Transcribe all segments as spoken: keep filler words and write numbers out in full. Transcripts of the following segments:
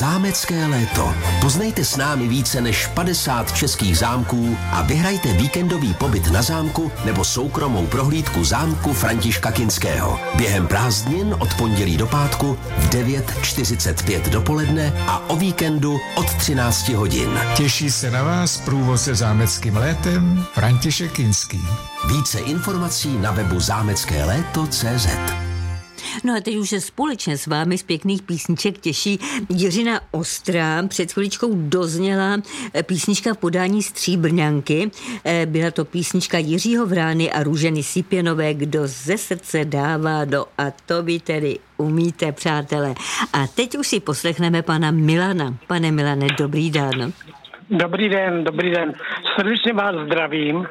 Zámecké léto. Poznejte s námi více než padesát českých zámků a vyhrajte víkendový pobyt na zámku nebo soukromou prohlídku zámku Františka Kinského. Během prázdnin od pondělí do pátku v devět čtyřicet pět dopoledne a o víkendu od třináct hodin. Těší se na vás průvodce zámeckým létem František Kinský. Více informací na webu zámecké léto tečka cé zet. No a teď už se společně s vámi z pěkných písniček těší Jiřina Ostrá. Před chviličkou dozněla písnička v podání Stříbrňanky. Byla to písnička Jiřího Vrány a Růženy Sipěnové, Kdo ze srdce dává do, a to vy tedy umíte, přátelé. A teď už si poslechneme pana Milana. Pane Milane, dobrý den. Dobrý den, dobrý den. Srdečně vás zdravím.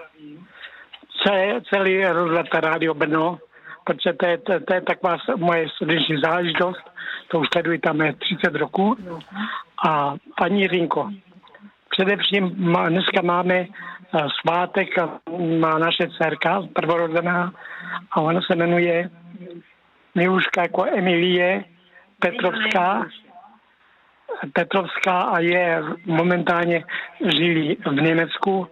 Celý rozhled Rádio Brno, protože to je, to, to je taková moje srdeční záležitost, to už sleduji tam třicet roků. A paní Jiřinko, především má, dneska máme svátek, má naše dcerka prvorozená a ona se jmenuje Miluška jako Emilie Petrovská. Petrovská a je momentálně žili v Německu.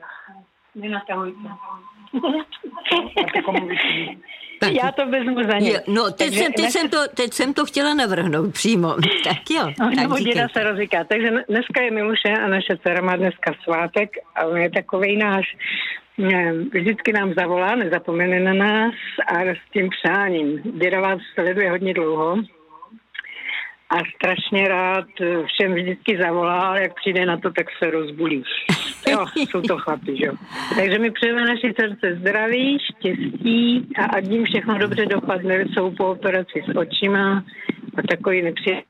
Tak. Já to vezmu za ně. No, teď jsem, teď, jsem to, teď jsem to chtěla navrhnout přímo. Tak jo. No, děda se rozříká. Takže dneska je Miluše a naše dcera má dneska svátek a on je takovej náš, vždycky nám zavolá, nezapomene na nás a s tím přáním. Děda vás sleduje hodně dlouho a strašně rád všem vždycky zavolá, ale jak přijde na to, tak se rozbulí. Jo, jsou to chlapi, že jo. Takže mi přejeme naší dcerce zdraví, štěstí a ať jim všechno dobře dopadne, jsou po operaci s očima a takový nepřijde.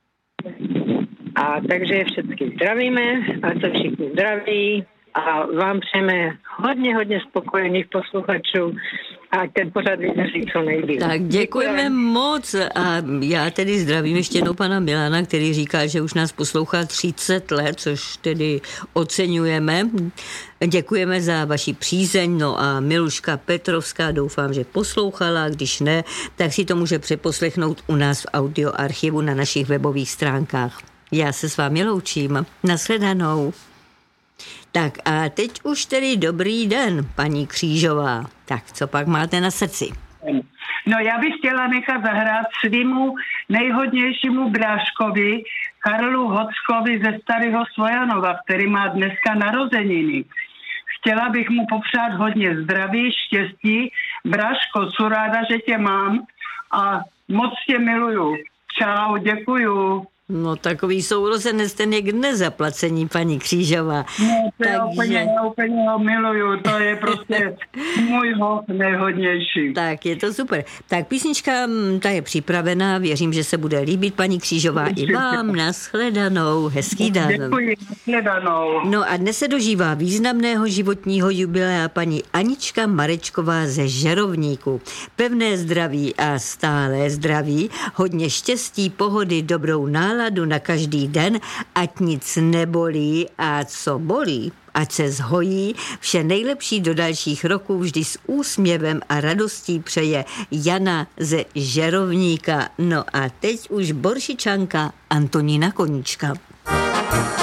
A takže je všechny zdravíme, a se všichni zdraví a vám přejeme hodně, hodně spokojených posluchačů a ten pořad vydrží co nejdýl. Tak děkujeme Děkujem. moc a já tedy zdravím ještě jednou pana Milana, který říká, že už nás poslouchá třicet let, což tedy oceňujeme. Děkujeme za vaši přízeň, no a Miluška Petrovská doufám, že poslouchala, když ne, tak si to může přeposlechnout u nás v audioarchivu na našich webových stránkách. Já se s vámi loučím. Nashledanou. Tak a teď už tedy dobrý den, paní Křížová. Tak, co pak máte na srdci? No já bych chtěla nechat zahrát svýmu nejhodnějšímu bráškovi Karlu Hockovi ze Starého Svojanova, který má dneska narozeniny. Chtěla bych mu popřát hodně zdraví, štěstí. Bráško, co ráda, že tě mám a moc tě miluju. Čau, děkuju. No takový sourozenec, ten je k nezaplacení, paní Křížová. No to je úplně, já úplně ho miluju, to je prostě můj hoch nejhodnější. Tak, je to super. Tak písnička, ta je připravená, věřím, že se bude líbit, paní Křížová, i vám. Nashledanou, hezký den. Děkuji, nashledanou. No a dnes se dožívá významného životního jubilea paní Anička Marečková ze Žerovníku. Pevné zdraví a stálé zdraví, hodně štěstí, pohody, dobrou náladu na každý den, ať nic nebolí a co bolí, ať se zhojí. Vše nejlepší do dalších roků vždy s úsměvem a radostí přeje Jana ze Žerovníka. No a teď už Boršičanka Antonína Koníčka.